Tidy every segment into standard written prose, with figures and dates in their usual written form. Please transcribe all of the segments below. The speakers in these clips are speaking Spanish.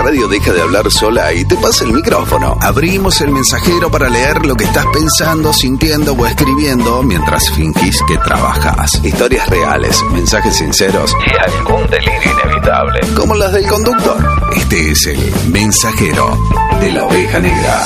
radio deja de hablar sola y te pasa el micrófono. Abrimos el mensajero para leer lo que estás pensando, sintiendo o escribiendo mientras fingís que trabajas. Historias reales, mensajes sinceros y algún delirio inevitable, como las del conductor. Este es el mensajero de la Oveja Negra.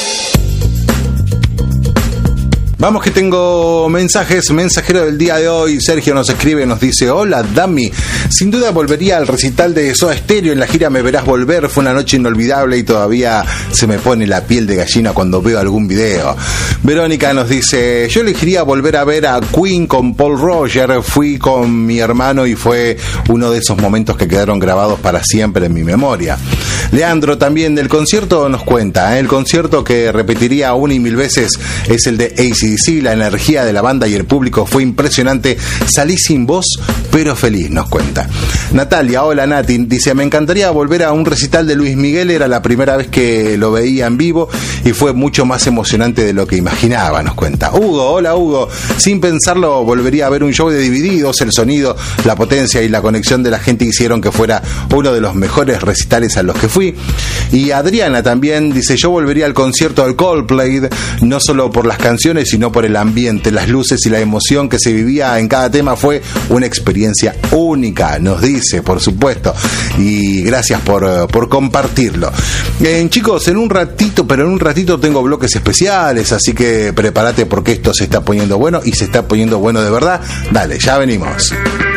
Vamos que tengo mensajes. Mensajero del día de hoy, Sergio nos escribe, nos dice: hola Dami, sin duda volvería al recital de Soda Stereo en la gira Me Verás Volver. Fue una noche inolvidable y todavía se me pone la piel de gallina cuando veo algún video. Verónica nos dice: yo elegiría volver a ver a Queen con Paul Roger. Fui con mi hermano y fue uno de esos momentos que quedaron grabados para siempre en mi memoria. Leandro también del concierto nos cuenta, el concierto que repetiría una y mil veces es el de AC/DC. La energía de la banda y el público fue impresionante. Salí sin voz pero feliz, nos cuenta. Natalia, hola Nati, dice: me encantaría volver a un recital de Luis Miguel. Era la primera vez que lo veía en vivo y fue mucho más emocionante de lo que imaginaba, nos cuenta. Hugo, hola Hugo, sin pensarlo volvería a ver un show de Divididos. El sonido, la potencia y la conexión de la gente hicieron que fuera uno de los mejores recitales a los que fui. Y Adriana también dice: yo volvería al concierto del Coldplay, no solo por las canciones sino por el ambiente, las luces y la emoción que se vivía en cada tema. Fue una experiencia única, nos dice, por supuesto, y gracias por compartirlo. Chicos, en un ratito tengo bloques especiales, así que prepárate porque esto se está poniendo bueno y se está poniendo bueno de verdad. Dale, ya venimos.